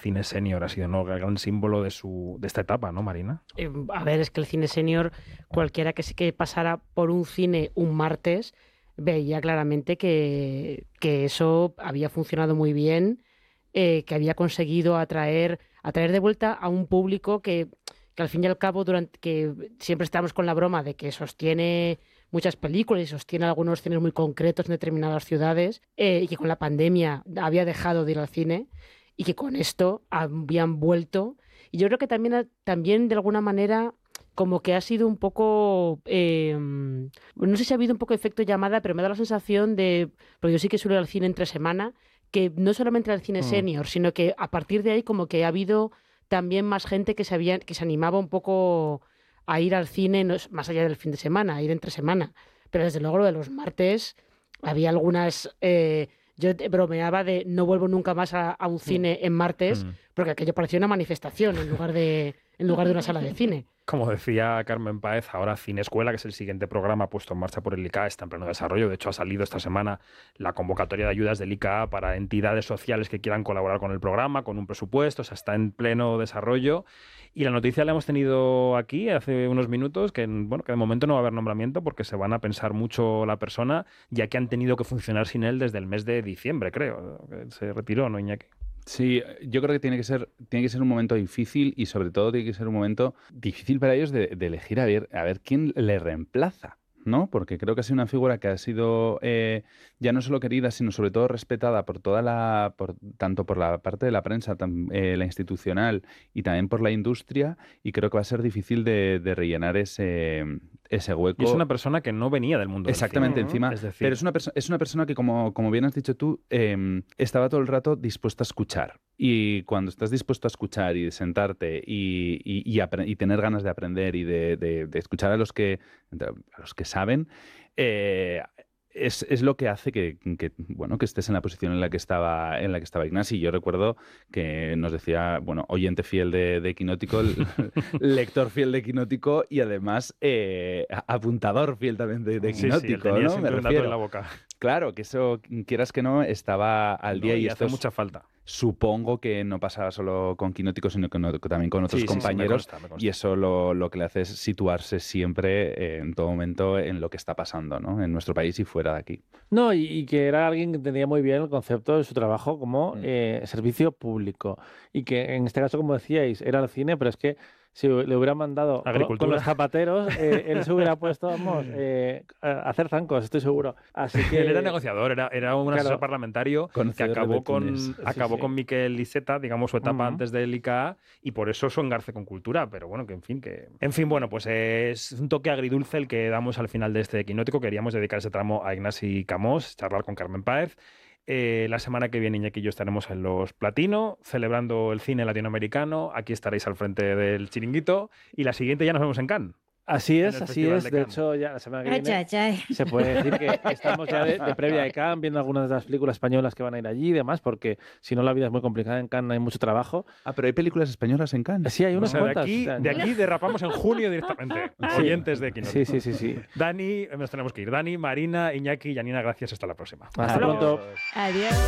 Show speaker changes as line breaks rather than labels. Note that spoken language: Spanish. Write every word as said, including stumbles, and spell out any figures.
cine senior ha sido, ¿no?, el gran símbolo de su de esta etapa, ¿no, Marina?
Eh, a ver, es que el cine senior, cualquiera que, que pasara por un cine un martes, veía claramente que, que eso había funcionado muy bien, eh, que había conseguido atraer, atraer de vuelta a un público que, que al fin y al cabo, durante que siempre estamos con la broma de que sostiene muchas películas y sostiene algunos cines muy concretos en determinadas ciudades, eh, y que con la pandemia había dejado de ir al cine y que con esto habían vuelto. Y yo creo que también, también de alguna manera, como que ha sido un poco, eh, no sé si ha habido un poco de efecto llamada, pero me da la sensación de, porque yo sí que suelo ir al cine entre semana, que no solamente al cine
Mm.
senior, sino que a partir de ahí como que ha habido también más gente que se, había, que se animaba un poco a ir al cine, no es, más allá del fin de semana, a ir entre semana. Pero desde luego lo de los martes, había algunas... Eh, yo bromeaba de no vuelvo nunca más a, a un cine en martes,
Mm.
porque aquello parecía una manifestación en lugar de, en lugar de una sala de cine.
Como decía Carmen Páez, ahora Cine Escuela, que es el siguiente programa puesto en marcha por el I C A, está en pleno desarrollo. De hecho, ha salido esta semana la convocatoria de ayudas del I C A para entidades sociales que quieran colaborar con el programa, con un presupuesto. O sea, está en pleno desarrollo. Y la noticia la hemos tenido aquí hace unos minutos, que, bueno, que de momento no va a haber nombramiento porque se van a pensar mucho la persona, ya que han tenido que funcionar sin él desde el mes de diciembre, creo. Que se retiró, ¿no, Iñaki?
Sí, yo creo que tiene que ser, tiene que ser un momento difícil y sobre todo tiene que ser un momento difícil para ellos de, de elegir a ver, a ver quién le reemplaza, ¿no? Porque creo que ha sido una figura que ha sido eh, ya no solo querida, sino sobre todo respetada por toda la, por, tanto por la parte de la prensa, tam, eh, la institucional y también por la industria, y creo que va a ser difícil de, de rellenar ese, ese hueco.
Y es una persona que no venía del mundo
Exactamente,
del cine.
encima.
Es decir,
pero es una, perso- es una persona que, como, como bien has dicho tú, eh, estaba todo el rato dispuesta a escuchar. Y cuando estás dispuesto a escuchar y de sentarte y, y, y, apre- y tener ganas de aprender y de, de, de escuchar a los que, a los que saben, eh, es, es lo que hace que, que, bueno, que estés en la posición en la que estaba, en la que estaba Ignasi. Yo recuerdo que nos decía, bueno, oyente fiel de, de Quinótico, lector fiel de Quinótico y además eh, apuntador fiel también de, de
sí,
Quinótico,
sí, él tenía
¿no?
siempre
Me
un dato
refiero.
en la boca.
Claro, que eso, quieras que no, estaba al día
No,
y,
y
esto
hace
es-
mucha falta.
Supongo que no pasaba solo con Quinótico, sino que, no, que también con otros
Sí, sí, sí, me
compañeros.
consta, me consta.
Y eso lo, lo que le hace es situarse siempre, eh, en todo momento, en lo que está pasando, ¿no? En nuestro país y fuera de aquí.
No, y, y que era alguien que entendía muy bien el concepto de su trabajo como
Mm.
eh, servicio público. Y que en este caso, como decíais, era el cine, pero es que si le hubieran mandado con,
Agricultura.
con los zapateros, eh, él se hubiera puesto, vamos, eh, a hacer zancos, estoy seguro. Así que
Él era negociador, era, era un
Claro.
asesor parlamentario que
Conocedor de
acabó con,
betunes.
acabó
Sí, sí.
con Miquel Iceta, digamos, su etapa
Ujú.
antes del I C A, y por eso su engarce con cultura. Pero bueno, que en fin, que. En fin, bueno, pues es un toque agridulce el que damos al final de este Quinótico. Queríamos dedicar ese tramo a Ignasi Camós, charlar con Carmen Páez. Eh, la semana que viene, Iñaki y yo estaremos en Los Platino, celebrando el cine latinoamericano. Aquí estaréis al frente del chiringuito. Y la siguiente ya nos vemos en Cannes.
Así
en
es,
el
así
Festival
es.
de
De
Cannes.
hecho, ya la semana que
Ay,
viene
chay, chay.
se puede decir que estamos ya de, de previa de Cannes, viendo algunas de las películas españolas que van a ir allí y demás, porque si no la vida es muy complicada en Cannes, hay mucho trabajo.
Ah, pero hay películas españolas en Cannes.
Sí, hay
O
unas
sea, de
cuantas.
aquí,
O sea,
de aquí derrapamos en junio directamente.
Sí.
Oyentes de Quinótico.
Sí, sí, sí, sí.
Dani, nos tenemos que ir. Dani, Marina, Iñaki y Janina, gracias. Hasta la próxima.
Hasta pronto.
Adiós.